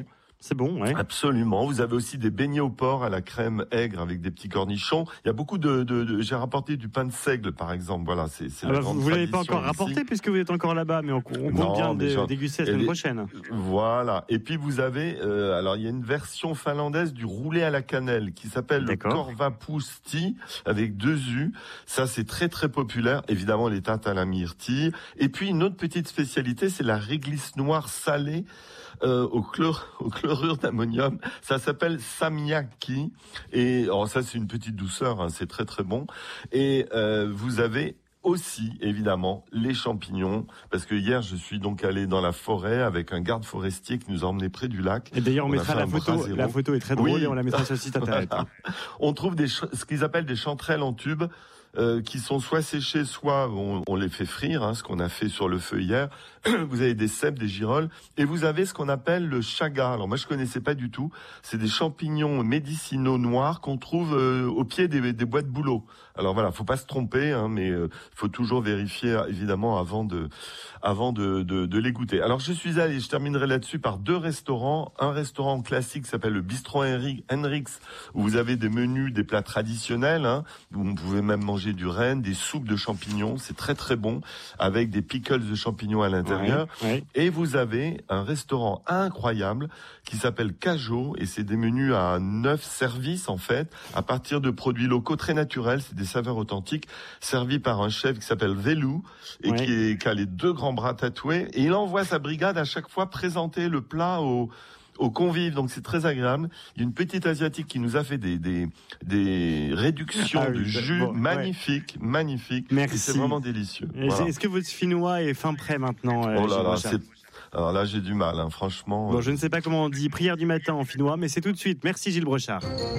C'est bon, ouais. Absolument. Vous avez aussi des beignets au porc à la crème aigre avec des petits cornichons. Il y a beaucoup de, de, de j'ai rapporté du pain de seigle, par exemple. Voilà, c'est, c'est ah la bah grande Vous l'avez pas encore ici. rapporté puisque vous êtes encore là-bas, mais on, on compte bien dé, genre, déguster la semaine les, prochaine. Voilà. Et puis vous avez, euh, alors il y a une version finlandaise du roulé à la cannelle qui s'appelle D'accord. le korvapusti avec deux U. Ça, c'est très très populaire. Évidemment, les tartes à la myrtille. Et puis une autre petite spécialité, c'est la réglisse noire salée. Euh, au, chlore, au chlorure d'ammonium, ça s'appelle samyaki et alors ça c'est une petite douceur, hein, c'est très très bon. Et euh, vous avez aussi évidemment les champignons, parce que hier je suis donc allé dans la forêt avec un garde forestier qui nous a emmenés près du lac. Et d'ailleurs on, on mettra la photo, la photo est très drôle oui. et on la mettra sur le site internet. Voilà. On trouve des ce qu'ils appellent des chanterelles en tube. Euh, qui sont soit séchés, soit on, on les fait frire, hein, ce qu'on a fait sur le feu hier. Vous avez des cèpes, des girolles, et vous avez ce qu'on appelle le chaga. Alors moi je connaissais pas du tout. C'est des champignons médicinaux noirs qu'on trouve euh, au pied des, des bois de bouleau. Alors voilà, faut pas se tromper, hein, mais euh, faut toujours vérifier évidemment avant de, avant de, de, de les goûter. Alors je suis allé, je terminerai là-dessus par deux restaurants. Un restaurant classique qui s'appelle le Bistrot Henrix, où vous avez des menus, des plats traditionnels, hein, où vous pouvez même manger du renne, des soupes de champignons, c'est très très bon, avec des pickles de champignons à l'intérieur. Ouais, ouais. Et vous avez un restaurant incroyable qui s'appelle Cajo, et c'est des menus à neuf services en fait, à partir de produits locaux très naturels, c'est des saveurs authentiques, servis par un chef qui s'appelle Velou, et ouais. qui, est, qui a les deux grands bras tatoués, et il envoie sa brigade à chaque fois présenter le plat au aux convives, donc c'est très agréable. Il y a une petite asiatique qui nous a fait des des, des réductions ah oui, de jus bon, magnifiques, ouais. magnifiques. Merci. Et c'est vraiment délicieux. Voilà. Est-ce que votre finnois est fin prêt maintenant? Oh là là, c'est... Alors là, j'ai du mal, hein, franchement. Bon, je ne sais pas comment on dit prière du matin en finnois, mais c'est tout de suite. Merci Gilles Brochard.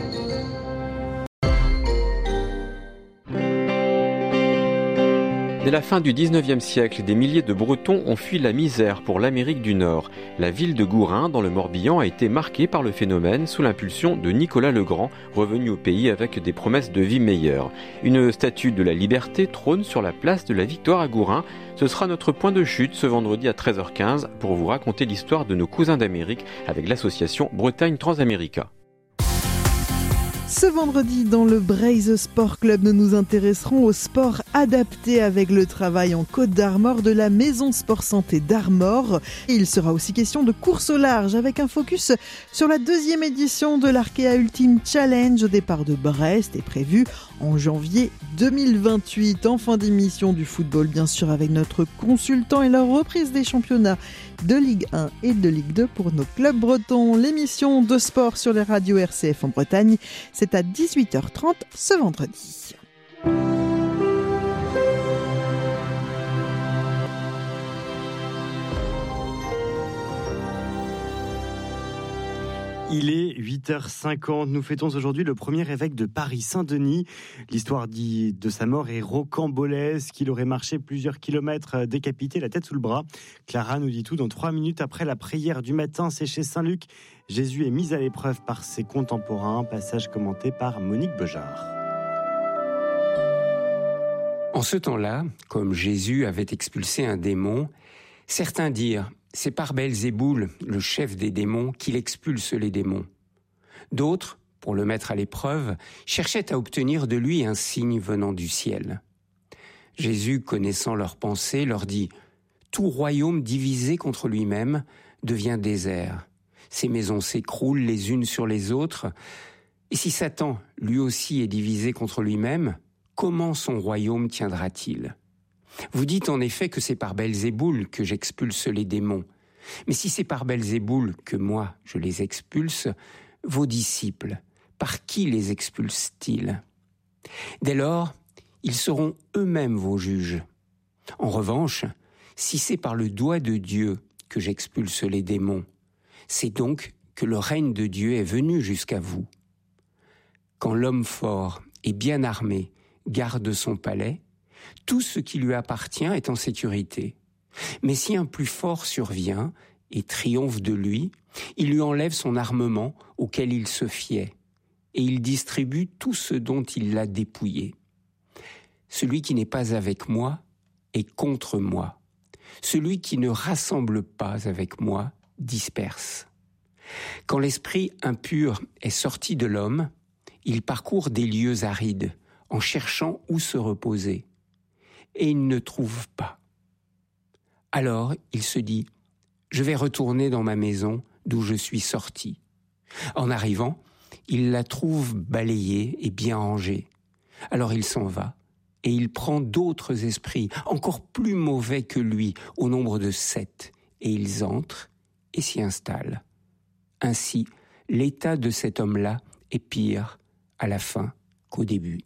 Dès la fin du dix-neuvième siècle, des milliers de Bretons ont fui la misère pour l'Amérique du Nord. La ville de Gourin, dans le Morbihan, a été marquée par le phénomène sous l'impulsion de Nicolas le Grand, revenu au pays avec des promesses de vie meilleure. Une statue de la liberté trône sur la place de la Victoire à Gourin. Ce sera notre point de chute ce vendredi à treize heures quinze pour vous raconter l'histoire de nos cousins d'Amérique avec l'association Bretagne Transamérica. Ce vendredi, dans le Braise Sport Club, nous nous intéresserons au sport adapté avec le travail en Côte d'Armor de la Maison Sport Santé d'Armor. Et il sera aussi question de course au large avec un focus sur la deuxième édition de l'Arkea Ultimate Challenge au départ de Brest et prévu en janvier deux mille vingt-huit. En fin d'émission du football, bien sûr, avec notre consultant et la reprise des championnats de Ligue un et de Ligue deux pour nos clubs bretons. L'émission de sport sur les radios R C F en Bretagne, c'est à dix-huit heures trente ce vendredi. Il est huit heures cinquante. Nous fêtons aujourd'hui le premier évêque de Paris, Saint-Denis. L'histoire dit de sa mort est rocambolesque. Il aurait marché plusieurs kilomètres décapité, la tête sous le bras. Clara nous dit tout dans trois minutes après la prière du matin. C'est chez Saint-Luc. Jésus est mis à l'épreuve par ses contemporains. Passage commenté par Monique Bejard. En ce temps-là, comme Jésus avait expulsé un démon, certains dirent: c'est par Belzéboul, le chef des démons, qu'il expulse les démons. D'autres, pour le mettre à l'épreuve, cherchaient à obtenir de lui un signe venant du ciel. Jésus, connaissant leurs pensées, leur dit: tout royaume divisé contre lui-même devient désert. Ses maisons s'écroulent les unes sur les autres. Et si Satan, lui aussi, est divisé contre lui-même, comment son royaume tiendra-t-il ? Vous dites en effet que c'est par Belzéboul que j'expulse les démons. Mais si c'est par Belzéboul que moi je les expulse, vos disciples, par qui les expulsent-ils ? Dès lors, ils seront eux-mêmes vos juges. En revanche, si c'est par le doigt de Dieu que j'expulse les démons, c'est donc que le règne de Dieu est venu jusqu'à vous. Quand l'homme fort et bien armé garde son palais, tout ce qui lui appartient est en sécurité. Mais si un plus fort survient et triomphe de lui, il lui enlève son armement auquel il se fiait, et il distribue tout ce dont il l'a dépouillé. Celui qui n'est pas avec moi est contre moi. Celui qui ne rassemble pas avec moi disperse. Quand l'esprit impur est sorti de l'homme, il parcourt des lieux arides en cherchant où se reposer. Et il ne trouve pas. Alors il se dit « Je vais retourner dans ma maison d'où je suis sorti ». En arrivant, il la trouve balayée et bien rangée. Alors il s'en va et il prend d'autres esprits, encore plus mauvais que lui, au nombre de sept, et ils entrent et s'y installent. Ainsi, l'état de cet homme-là est pire à la fin qu'au début.